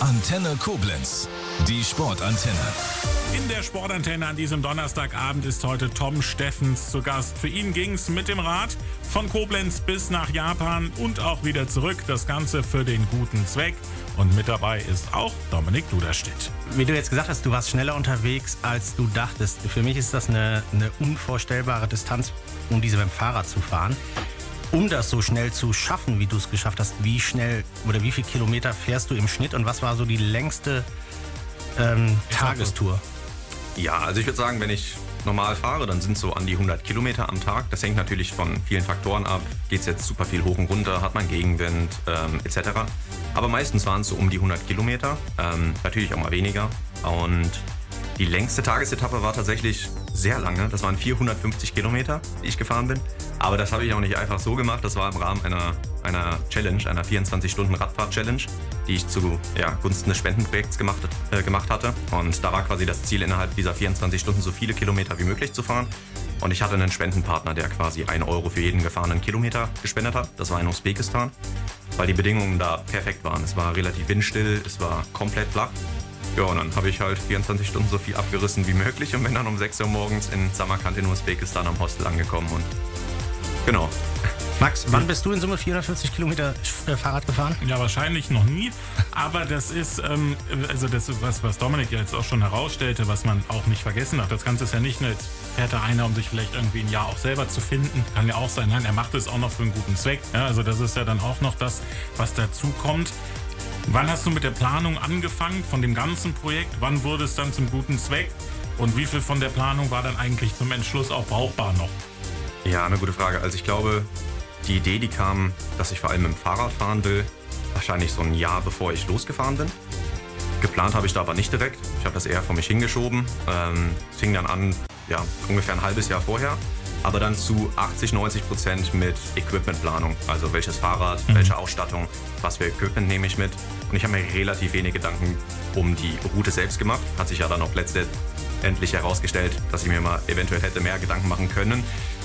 Antenne Koblenz, die Sportantenne. In der Sportantenne an diesem Donnerstagabend ist heute Tom Steffens zu Gast. Für ihn ging's mit dem Rad von Koblenz bis nach Japan und auch wieder zurück. Das Ganze für den guten Zweck. Und mit dabei ist auch Dominik Duderstedt. Wie du jetzt gesagt hast, du warst schneller unterwegs, als du dachtest. Für mich ist das eine unvorstellbare Distanz, um diese beim Fahrrad zu fahren. Um das so schnell zu schaffen, wie du es geschafft hast, wie schnell oder wie viele Kilometer fährst du im Schnitt und was war so die längste Tagestour? Ja, also ich würde sagen, wenn ich normal fahre, dann sind es so an die 100 Kilometer am Tag. Das hängt natürlich von vielen Faktoren ab. Geht es jetzt super viel hoch und runter, hat man Gegenwind etc. Aber meistens waren es so um die 100 Kilometer, natürlich auch mal weniger. Und die längste Tagesetappe war tatsächlich sehr lange. Das waren 450 Kilometer, die ich gefahren bin. Aber das habe ich auch nicht einfach so gemacht. Das war im Rahmen einer Challenge, einer 24-Stunden-Radfahrt-Challenge, die ich zugunsten des Spendenprojekts gemacht hatte. Und da war quasi das Ziel, innerhalb dieser 24 Stunden so viele Kilometer wie möglich zu fahren. Und ich hatte einen Spendenpartner, der quasi 1 Euro für jeden gefahrenen Kilometer gespendet hat. Das war in Usbekistan, weil die Bedingungen da perfekt waren. Es war relativ windstill, es war komplett flach. Ja, und dann habe ich halt 24 Stunden so viel abgerissen wie möglich und bin dann um 6 Uhr morgens in Samarkand in Usbekistan am Hostel angekommen. Und genau. Max, wann bist du in Summe 450 Kilometer Fahrrad gefahren? Ja, wahrscheinlich noch nie. Aber das ist, das ist was Dominik ja jetzt auch schon herausstellte, was man auch nicht vergessen darf. Das Ganze ist ja nicht nur, jetzt fährt da einer, um sich vielleicht irgendwie ein Jahr auch selber zu finden. Kann ja auch sein, nein, er macht es auch noch für einen guten Zweck. Ja, also das ist ja dann auch noch das, was dazu kommt. Wann hast du mit der Planung angefangen von dem ganzen Projekt? Wann wurde es dann zum guten Zweck? Und wie viel von der Planung war dann eigentlich zum Entschluss auch brauchbar noch? Ja, eine gute Frage. Also ich glaube, die Idee, die kam, dass ich vor allem mit dem Fahrrad fahren will, wahrscheinlich so ein Jahr bevor ich losgefahren bin. Geplant habe ich da aber nicht direkt. Ich habe das eher vor mich hingeschoben. Es fing dann an, ja, ungefähr ein halbes Jahr vorher. Aber dann zu 80-90% mit Equipmentplanung. Also welches Fahrrad, welche Ausstattung, was für Equipment nehme ich mit. Und ich habe mir relativ wenig Gedanken um die Route selbst gemacht. Hat sich ja dann auch letztendlich herausgestellt, dass ich mir mal eventuell hätte mehr Gedanken machen können.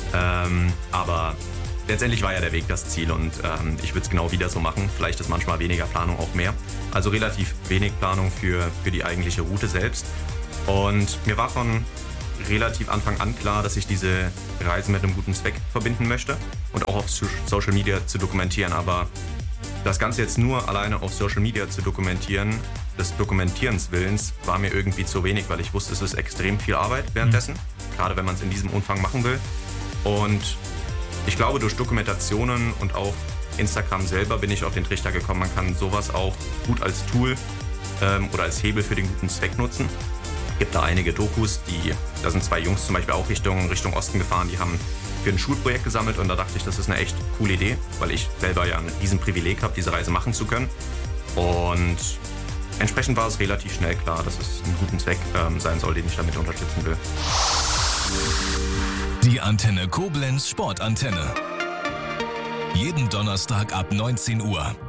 Aber letztendlich war ja der Weg das Ziel und ich würde es genau wieder so machen. Vielleicht ist manchmal weniger Planung auch mehr. Also relativ wenig Planung für die eigentliche Route selbst. Und mir war von relativ Anfang an klar, dass ich diese Reise mit einem guten Zweck verbinden möchte und auch auf Social Media zu dokumentieren. Aber das Ganze jetzt nur alleine auf Social Media zu dokumentieren, des Dokumentierens Willens, war mir irgendwie zu wenig, weil ich wusste, es ist extrem viel Arbeit währenddessen, gerade wenn man es in diesem Umfang machen will. Und ich glaube, durch Dokumentationen und auch Instagram selber bin ich auf den Trichter gekommen, man kann sowas auch gut als Tool oder als Hebel für den guten Zweck nutzen. Es gibt da einige Dokus, da sind 2 Jungs zum Beispiel auch Richtung Osten gefahren, die haben für ein Schulprojekt gesammelt und da dachte ich, das ist eine echt coole Idee, weil ich selber ja ein Riesenprivileg habe, diese Reise machen zu können. Und entsprechend war es relativ schnell klar, dass es einen guten Zweck sein soll, den ich damit unterstützen will. Die Antenne Koblenz Sportantenne. Jeden Donnerstag ab 19 Uhr.